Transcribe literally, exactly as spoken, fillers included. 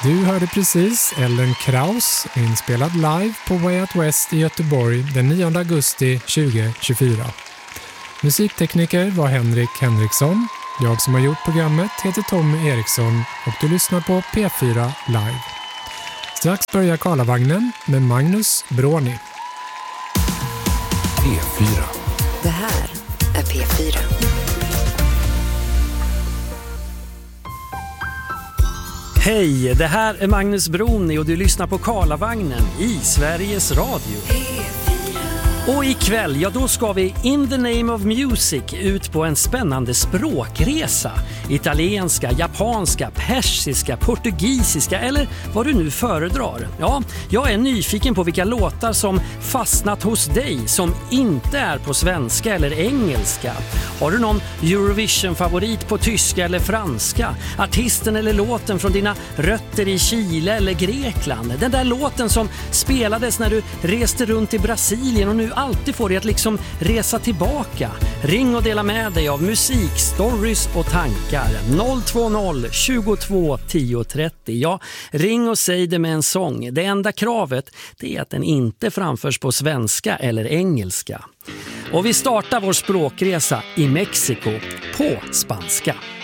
Du hörde precis Ellen Kraus inspelad live på Way Out West i Göteborg den nionde augusti tjugohundratjugofyra. Musiktekniker var Henrik Henriksson. Jag som har gjort programmet heter Tommy Eriksson och du lyssnar på P fyra Live. Strax börjar Karlavagnen med Magnus Bråni. P fyra. Det här är P fyra. Hej, det här är Magnus Bråni och du lyssnar på Karlavagnen i Sveriges Radio. Och ikväll, ja då ska vi in the name of music ut på en spännande språkresa. Italienska, japanska, persiska, portugisiska eller vad du nu föredrar. Ja, jag är nyfiken på vilka låtar som fastnat hos dig som inte är på svenska eller engelska. Har du någon Eurovision-favorit på tyska eller franska? Artisten eller låten från dina rötter i Chile eller Grekland? Den där låten som spelades när du reste runt i Brasilien och nu alltid får dig att liksom resa tillbaka. Ring och dela med dig av musik, stories och tankar. noll två noll tjugotvå tio trettio. Ja, ring och säg det med en sång. Det enda kravet det är att den inte framförs på svenska eller engelska. Och vi startar vår språkresa i Mexiko på spanska.